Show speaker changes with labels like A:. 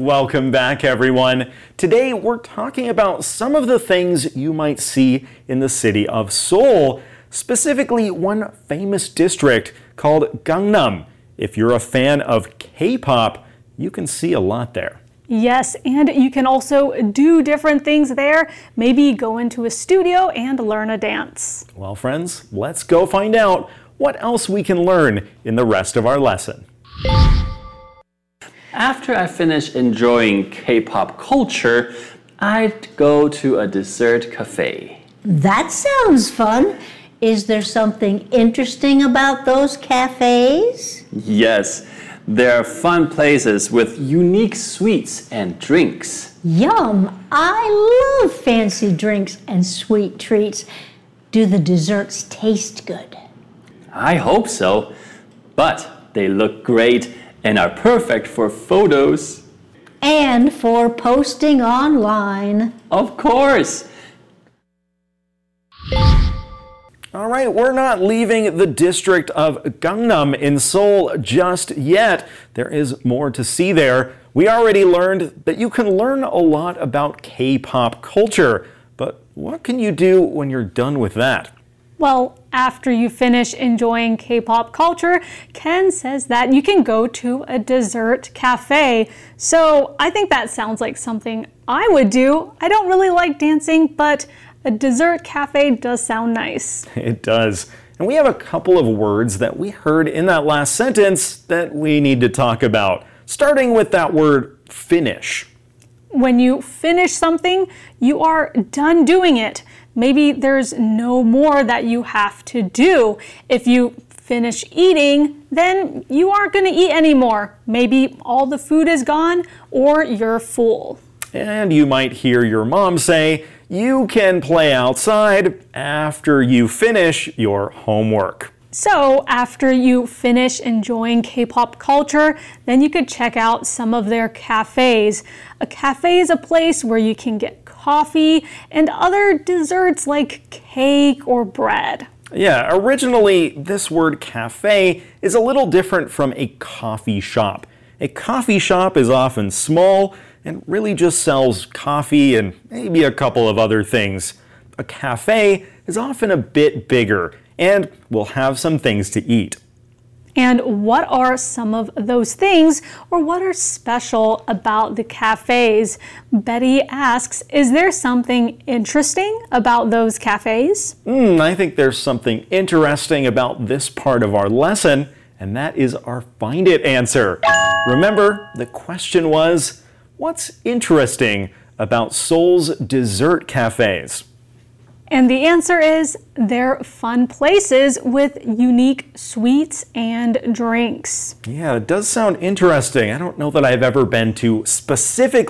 A: Welcome back, everyone. Today we're talking about some of the things you might see in the city of Seoul, specifically one famous district called Gangnam. If you're a fan of K-pop, you can see a lot there.
B: Yes, and you can also do different things there. Maybe go into a studio and learn a dance.
A: Well, friends, let's go find out what else we can learn in the rest of our lesson.
C: After I finish enjoying K-pop culture, I'd go to a dessert cafe.
D: That sounds fun. Is there something interesting about those cafes?
C: Yes, there are fun places with unique sweets and drinks.
D: Yum! I love fancy drinks and sweet treats. Do the desserts taste good?
C: I hope so, but they look great and are perfect for photos.
D: And for posting online.
C: Of course!
A: All right, we're not leaving the district of Gangnam in Seoul just yet. There is more to see there. We already learned that you can learn a lot about K-pop culture, but what can you do when you're done with that?
B: Well, after you finish enjoying K-pop culture, Ken says that you can go to a dessert cafe. So I think that sounds like something I would do. I don't really like dancing, but a dessert cafe does sound nice.
A: It does. And we have a couple of words that we heard in that last sentence that we need to talk about, starting with that word finish.
B: When you finish something, you are done doing it. Maybe there's no more that you have to do. If you finish eating, then you aren't going to eat anymore. Maybe all the food is gone or you're full.
A: And you might hear your mom say, you can play outside after you finish your homework.
B: So after you finish enjoying K-pop culture, then you could check out some of their cafes. A cafe is a place where you can get coffee and other desserts like cake or bread.
A: Yeah, originally this word cafe is a little different from a coffee shop. A coffee shop is often small and really just sells coffee and maybe a couple of other things. A cafe is often a bit bigger and will have some things to eat.
B: And what are some of those things, or what are special about the cafes? Betty asks, is there something interesting about those cafes?
A: I think there's something interesting about this part of our lesson, and that is our Find It answer. Remember, the question was, what's interesting about Seoul's dessert cafes?
B: And the answer is they're fun places with unique sweets and drinks.
A: Yeah, it does sound interesting. I don't know that I've ever been to specifically